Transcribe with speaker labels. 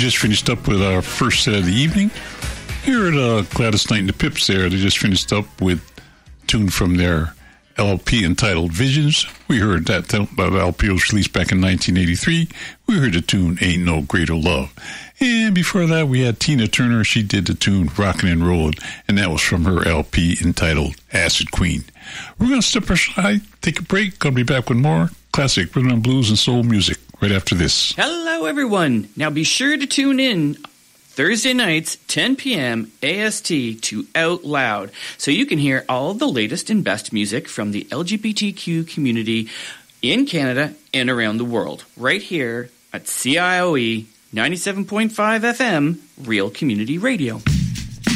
Speaker 1: just finished up with our first set of the evening. Here at Gladys Knight and the Pips there, they just finished up with a tune from their LP entitled Visions. We heard that LP was released back in 1983. We heard the tune Ain't No Greater Love. And before that, we had Tina Turner. She did the tune Rockin' and Rollin', and that was from her LP entitled Acid Queen. We're going to step aside, take a break. Going to be back with more classic rhythm and blues and soul music right after this.
Speaker 2: Hello, everyone. Now be sure to tune in Thursday nights, 10 p.m. AST to Out Loud, so you can hear all the latest and best music from the LGBTQ community in Canada and around the world, right here at CIOE 97.5 FM, Real Community Radio.